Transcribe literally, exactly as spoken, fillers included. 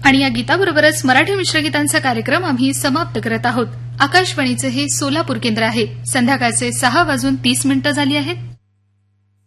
आणि या गीताबरोबरच मराठी मिश्रगीतांचा कार्यक्रम आम्ही समाप्त करत आहोत। आकाशवाणीचे हे सोलापूर केंद्र आहे। संध्याकाळचे सहा वाजून तीस मिनिटं झाली आहेत।